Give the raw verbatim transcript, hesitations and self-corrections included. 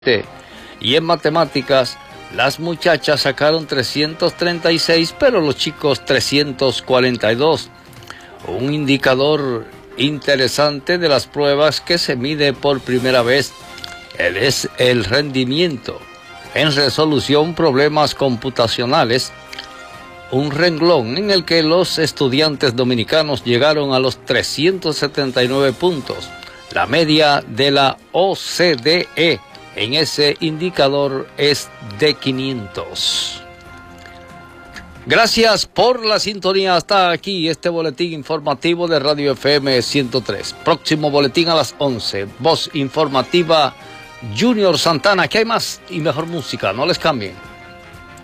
Y en matemáticas, las muchachas sacaron trescientos treinta y seis, pero los chicos trescientos cuarenta y dos. Un indicador interesante de las pruebas que se mide por primera vez es el rendimiento en resolución problemas computacionales, un renglón en el que los estudiantes dominicanos llegaron a los trescientos setenta y nueve puntos, la media de la O C D E en ese indicador es de quinientos. Gracias por la sintonía. Hasta aquí este boletín informativo de Radio F M ciento tres. Próximo boletín a las once. Voz informativa Junior Santana. Que hay más y mejor música. No les cambien.